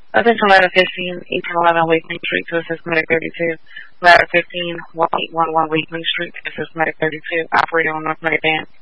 Attention ladder 15, 1811 Wakeling Street to assist medic 32. Ladder 15, 1811 Wakeling Street to assist medic 32. Operator on North Medic Band.